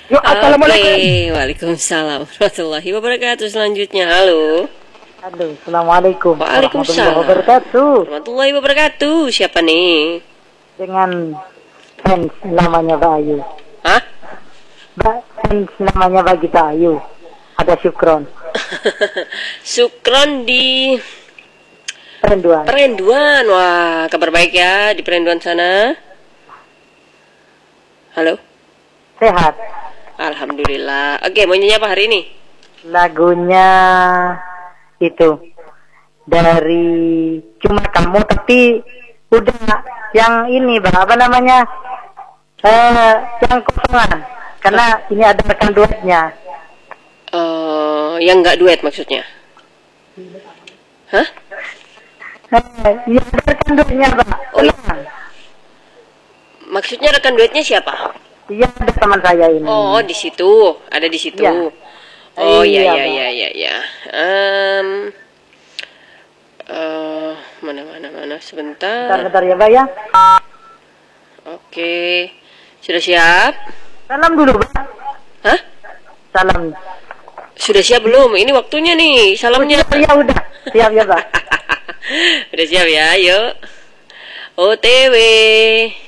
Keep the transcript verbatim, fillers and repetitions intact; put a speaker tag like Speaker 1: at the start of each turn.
Speaker 1: Yuk, assalamualaikum.
Speaker 2: Oke, waalaikumsalam warahmatullahi wabarakatuh. Selanjutnya, halo.
Speaker 1: Halo, assalamualaikum.
Speaker 2: Waalaikumsalam
Speaker 1: Warahmatullahi wabarakatuh.
Speaker 2: warahmatullahi wabarakatuh. Siapa nih?
Speaker 1: Dengan fans namanya Bayu.
Speaker 2: Hah?
Speaker 1: Ba fans namanya Bagi Bayu. Ada Syukron.
Speaker 2: Sukron di
Speaker 1: Perenduan.
Speaker 2: Perenduan. Wah, kabar baik ya di Perenduan sana. Halo.
Speaker 1: Sehat.
Speaker 2: Alhamdulillah. Oke, mau nyanyi apa hari ini?
Speaker 1: Lagunya itu dari Cuma Kamu, tapi udah yang ini bang, apa namanya, eh yang kosongan, karena ini ada rekan duetnya.
Speaker 2: Uh, yang nggak duet maksudnya? Hah?
Speaker 1: Eh, iya ada rekan duetnya bang.
Speaker 2: Oh, iya.
Speaker 1: Tenang.
Speaker 2: Maksudnya rekan duetnya siapa?
Speaker 1: Iya ada teman saya ini.
Speaker 2: Oh, di situ, ada di situ.
Speaker 1: Iya.
Speaker 2: Oh,
Speaker 1: Iya,
Speaker 2: ya, ya,
Speaker 1: Bang.
Speaker 2: ya, ya, ya. Um, uh, mana, mana, mana, sebentar.
Speaker 1: Bentar-bentar ya bang ya.
Speaker 2: Oke, sudah siap?
Speaker 1: Salam dulu bang.
Speaker 2: Hah?
Speaker 1: Salam.
Speaker 2: Sudah siap belum? Ini waktunya nih, salamnya.
Speaker 1: Oh, ya udah, siap ya bang.
Speaker 2: Udah siap ya, yuk. O T W.